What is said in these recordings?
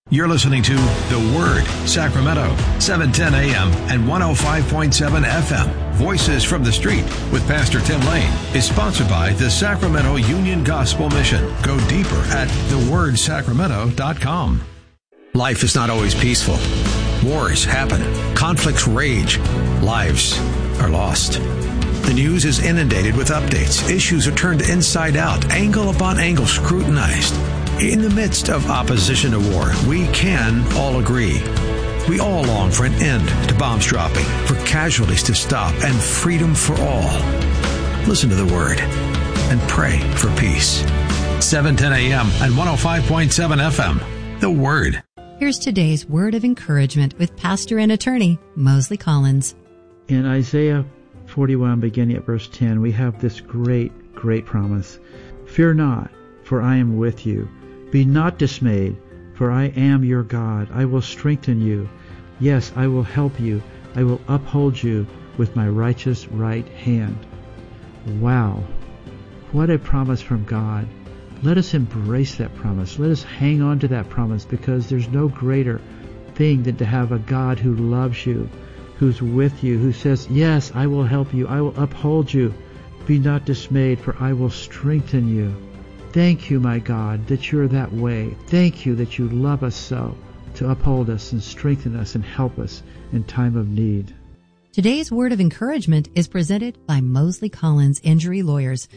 You're listening to The Word, Sacramento, 710 AM and 105.7 FM. Voices from the Street with Pastor Tim Lane is sponsored by the Sacramento Union Gospel Mission. Go deeper at thewordsacramento.com. Life is not always peaceful. Wars happen. Conflicts rage. Lives are lost. The news is inundated with updates. Issues are turned inside out, angle upon angle scrutinized. In the midst of opposition to war, we can all agree. We all long for an end to bombs dropping, for casualties to stop, and freedom for all. Listen to the Word and pray for peace. 710 AM and 105.7 FM. The Word. Here's today's word of encouragement with pastor and attorney Mosley Collins. In Isaiah 41, beginning at verse 10, we have this great promise. Fear not, for I am with you. Be not dismayed, for I am your God. I will strengthen you. Yes, I will help you. I will uphold you with my righteous right hand. Wow. What a promise from God. Let us embrace that promise. Let us hang on to that promise, because there's no greater thing than to have a God who loves you, who's with you, who says, yes, I will help you. I will uphold you. Be not dismayed, for I will strengthen you. Thank you, my God, that you're that way. Thank you that you love us so, to uphold us and strengthen us and help us in time of need. Today's word of encouragement is presented by Mosley Collins Injury Lawyers,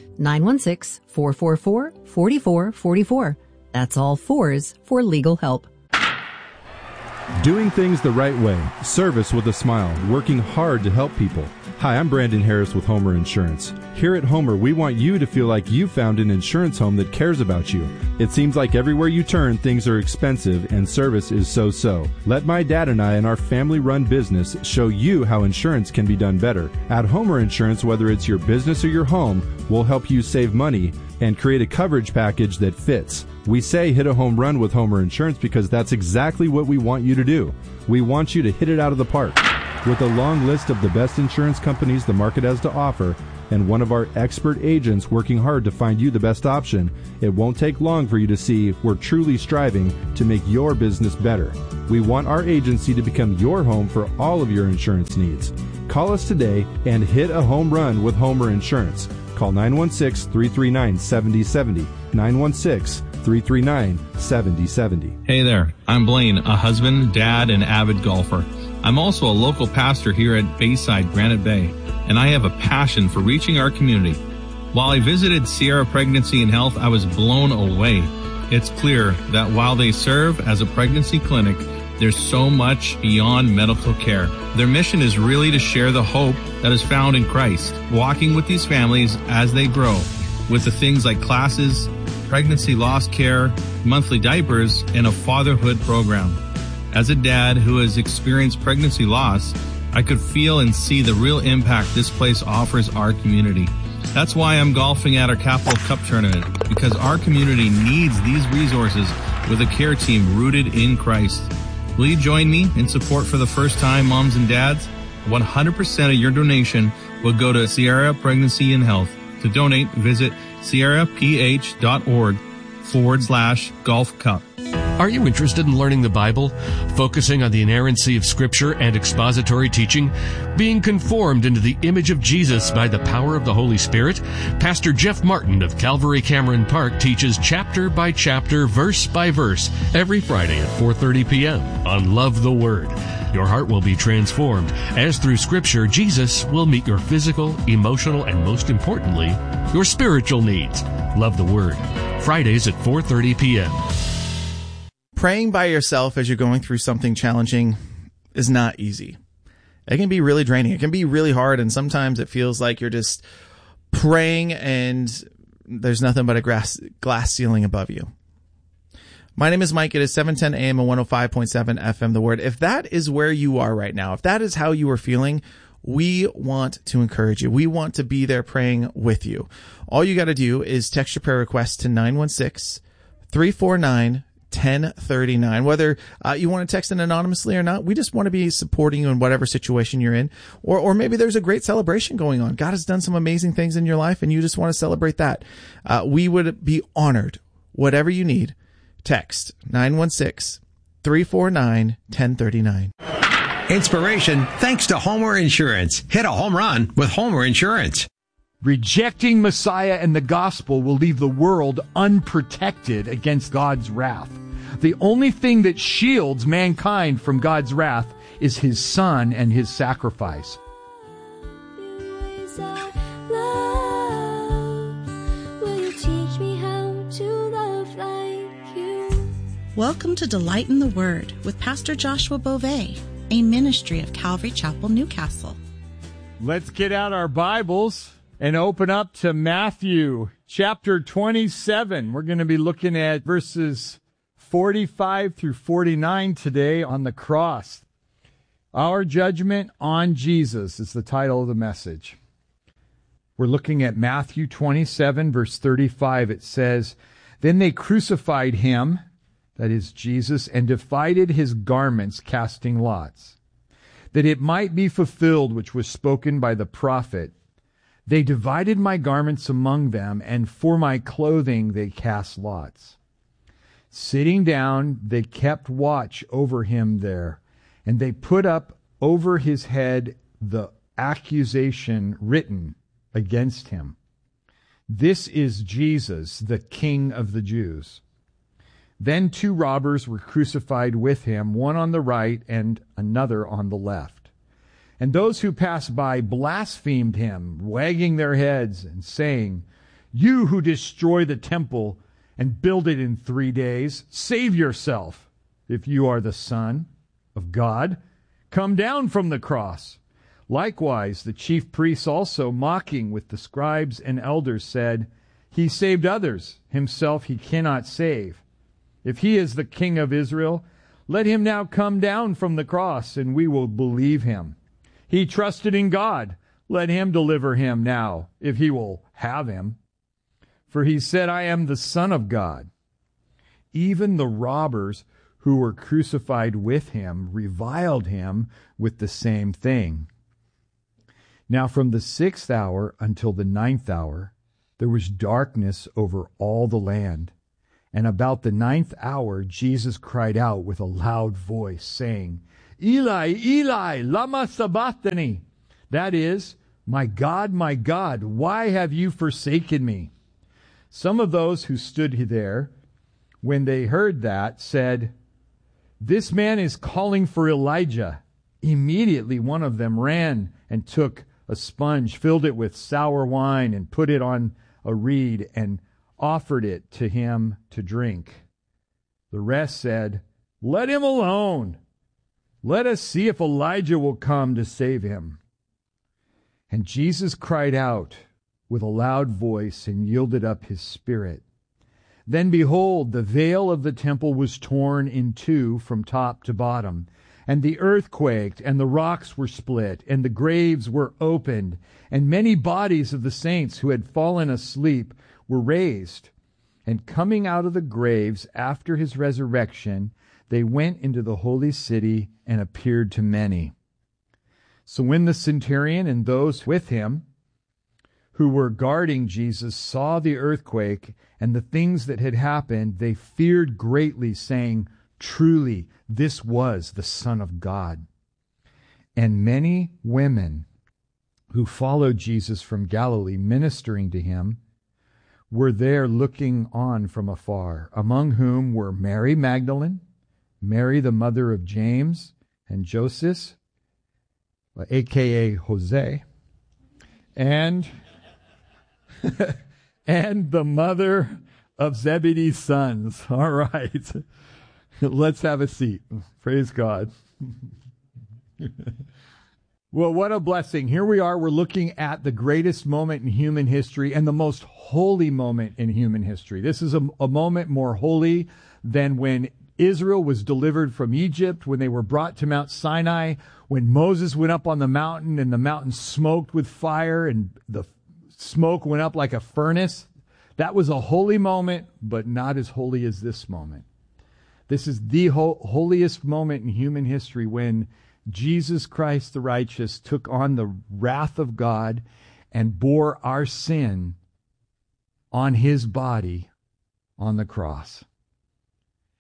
916-444-4444. That's all fours for legal help. Doing things the right way, service with a smile, working hard to help people. Hi, I'm Brandon Harris with Homer Insurance. Here at Homer, we want you to feel like you found an insurance home that cares about you. It seems like everywhere you turn, things are expensive and service is so-so. Let my dad and I and our family-run business show you how insurance can be done better. At Homer Insurance, whether it's your business or your home, we'll help you save money and create a coverage package that fits. We say hit a home run with Homer Insurance because that's exactly what we want you to do. We want you to hit it out of the park. With a long list of the best insurance companies the market has to offer, and one of our expert agents working hard to find you the best option, it won't take long for you to see we're truly striving to make your business better. We want our agency to become your home for all of your insurance needs. Call us today and hit a home run with Homer Insurance. Call 916-339-7070, 916-339-7070. Hey there, I'm Blaine, a husband, dad, and avid golfer. I'm also a local pastor here at Bayside Granite Bay, and I have a passion for reaching our community. While I visited Sierra Pregnancy and Health, I was blown away. It's clear that while they serve as a pregnancy clinic, there's so much beyond medical care. Their mission is really to share the hope that is found in Christ, walking with these families as they grow, with the things like classes, pregnancy loss care, monthly diapers, and a fatherhood program. As a dad who has experienced pregnancy loss, I could feel and see the real impact this place offers our community. That's why I'm golfing at our Capital Cup tournament, because our community needs these resources with a care team rooted in Christ. Will you join me in support for the first-time moms and dads? 100% of your donation will go to Sierra Pregnancy and Health. To donate, visit sierraph.org/Golf Cup. Are you interested in learning the Bible, focusing on the inerrancy of Scripture and expository teaching, being conformed into the image of Jesus by the power of the Holy Spirit? Pastor Jeff Martin of Calvary Cameron Park teaches chapter by chapter, verse by verse, every Friday at 4:30 p.m. on Love the Word. Your heart will be transformed as through Scripture, Jesus will meet your physical, emotional, and most importantly, your spiritual needs. Love the Word. Fridays at 4:30 p.m. Praying by yourself as you're going through something challenging is not easy. It can be really draining. It can be really hard, and sometimes it feels like you're just praying and there's nothing but a glass ceiling above you. My name is Mike. It is 710 AM and 105.7 FM, The Word. If that is where you are right now, if that is how you are feeling, we want to encourage you. We want to be there praying with you. All you got to do is text your prayer request to 916-349-1039. Whether you want to text it anonymously or not, we just want to be supporting you in whatever situation you're in. Or maybe there's a great celebration going on. God has done some amazing things in your life and you just want to celebrate that. We would be honored. Whatever you need, text 916 349-1039. Inspiration thanks to Homer Insurance. Hit a home run with Homer Insurance. Rejecting Messiah and the gospel will leave the world unprotected against God's wrath. The only thing that shields mankind from God's wrath is his Son and his sacrifice. Welcome to Delight in the Word with Pastor Joshua Beauvais, a ministry of Calvary Chapel, Newcastle. Let's get out our Bibles and open up to Matthew chapter 27. We're going to be looking at verses 45 through 49 today on the cross. Our Judgment on Jesus is the title of the message. We're looking at Matthew 27, verse 35. It says, "Then they crucified him," that is Jesus, "and divided his garments, casting lots, that it might be fulfilled which was spoken by the prophet. They divided my garments among them, and for my clothing they cast lots. Sitting down, they kept watch over him there, and they put up over his head the accusation written against him. This is Jesus, the King of the Jews. Then 2 robbers were crucified with him, one on the right and another on the left. And those who passed by blasphemed him, wagging their heads and saying, 'You who destroy the temple and build it in 3 days, save yourself. If you are the Son of God, come down from the cross.' Likewise, the chief priests also, mocking with the scribes and elders, said, 'He saved others, himself he cannot save. If he is the King of Israel, let him now come down from the cross, and we will believe him. He trusted in God. Let him deliver him now, if he will have him. For he said, I am the Son of God.' Even the robbers who were crucified with him reviled him with the same thing. Now from the 6th hour until the 9th hour, there was darkness over all the land. And about the 9th hour, Jesus cried out with a loud voice, saying, Eli, Eli, lama sabachthani? That is, my God, why have you forsaken me? Some of those who stood there, when they heard that, said, This man is calling for Elijah. Immediately one of them ran and took a sponge, filled it with sour wine, and put it on a reed, and offered it to him to drink. The rest said, Let him alone. Let us see if Elijah will come to save him. And Jesus cried out with a loud voice and yielded up his spirit. Then behold, the veil of the temple was torn in two from top to bottom, and the earth quaked, and the rocks were split, and the graves were opened, and many bodies of the saints who had fallen asleep were raised. And coming out of the graves after his resurrection, they went into the holy city and appeared to many. So when the centurion and those with him who were guarding Jesus saw the earthquake and the things that had happened, they feared greatly, saying, Truly, this was the Son of God. And many women who followed Jesus from Galilee, ministering to him, were there looking on from afar, among whom were Mary Magdalene, Mary the mother of James and Joseph, a.k.a. Jose, and and the mother of Zebedee's sons. All right. Let's have a seat. Praise God. Well, what a blessing. Here we are. We're looking at the greatest moment in human history and the most holy moment in human history. This is a moment more holy than when Israel was delivered from Egypt, when they were brought to Mount Sinai, when Moses went up on the mountain and the mountain smoked with fire and the smoke went up like a furnace. That was a holy moment, but not as holy as this moment. This is the holiest moment in human history when Jesus Christ the righteous took on the wrath of God and bore our sin on his body on the cross.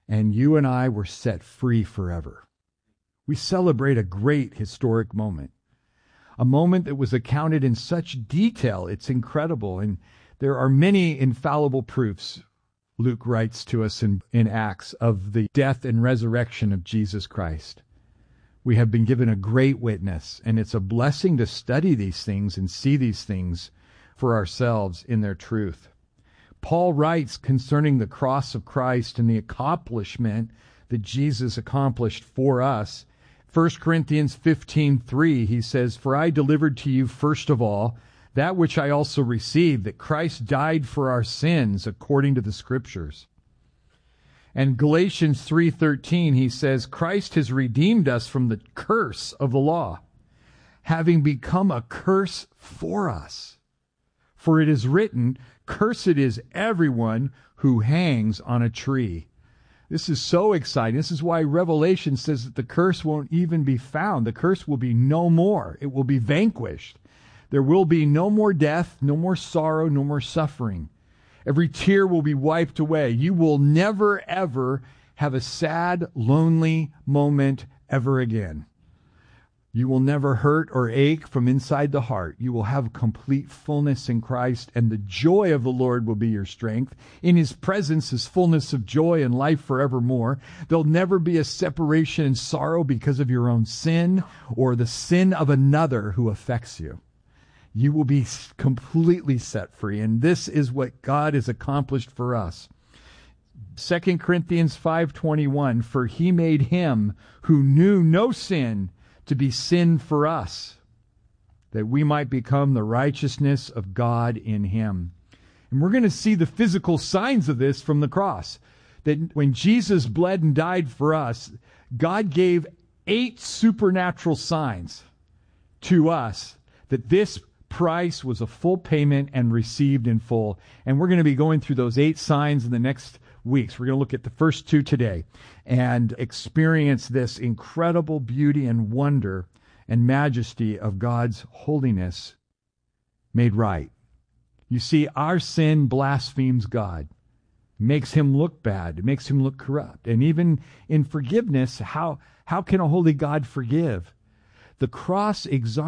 and you and I were set free forever. We celebrate a great historic moment, a moment that was accounted in such detail. It's incredible, and there are many infallible proofs, Luke writes to us in Acts, of the death and resurrection of Jesus Christ. We have been given a great witness, and it's a blessing to study these things and see these things for ourselves in their truth. Paul writes concerning the cross of Christ and the accomplishment that Jesus accomplished for us. 1 Corinthians 15:3, he says, "For I delivered to you first of all that which I also received, that Christ died for our sins according to the Scriptures." And Galatians 3:13, he says, "Christ has redeemed us from the curse of the law, having become a curse for us. For it is written, cursed is everyone who hangs on a tree." This is so exciting. This is why Revelation says that the curse won't even be found. The curse will be no more. It will be vanquished. There will be no more death, no more sorrow, no more suffering. Every tear will be wiped away. You will never, ever have a sad, lonely moment ever again. You will never hurt or ache from inside the heart. You will have complete fullness in Christ, and the joy of the Lord will be your strength. In His presence is fullness of joy and life forevermore. There'll never be a separation and sorrow because of your own sin or the sin of another who affects you. You will be completely set free, and this is what God has accomplished for us. 2 Corinthians 5:21, "For He made Him who knew no sin to be sin for us, that we might become the righteousness of God in Him." And we're going to see the physical signs of this from the cross. That when Jesus bled and died for us, God gave 8 supernatural signs to us that this price was a full payment and received in full. And we're going to be going through those 8 signs in the next weeks. We're going to look at the first 2 today and experience this incredible beauty and wonder and majesty of God's holiness made right. You see, our sin blasphemes God, makes Him look bad, it makes Him look corrupt. And even in forgiveness, how can a holy God forgive? The cross exonerates